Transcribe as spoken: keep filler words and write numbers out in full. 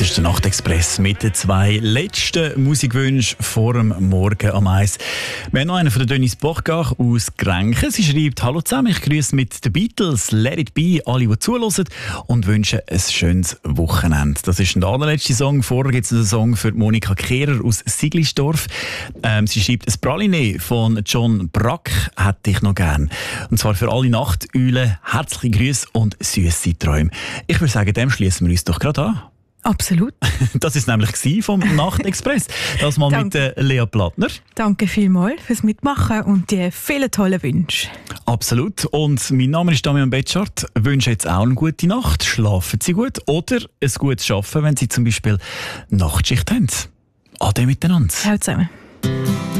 ist der Nachtexpress mit den zwei letzten Musikwünschen vor dem Morgen am Eis. Wir haben noch einen von der Denise Bochgach aus Grenchen. Sie schreibt: Hallo zusammen, ich grüße mit den Beatles, Let It Be, alle, die zuhören, und wünsche ein schönes Wochenende. Das ist der allerletzte Song. Vorher gibt es einen Song für Monika Kehrer aus Siglisdorf. Ähm, sie schreibt: ein Praline von John Brack hätte ich noch gern. Und zwar für alle Nachteulen. Herzliche Grüße und süße Träume. Ich würde sagen, dem schließen wir uns doch gerade an. Absolut. Das ist nämlich vom Nachtexpress. Das mal Danke. mit äh, Lea Plattner. Danke vielmals fürs Mitmachen und die vielen tollen Wünsche. Absolut. Und mein Name ist Damian Betschart. Ich wünsche jetzt auch eine gute Nacht. Schlafen Sie gut oder ein gutes Arbeiten, wenn Sie zum Beispiel Nachtschicht haben. Ade miteinander. Ciao zusammen.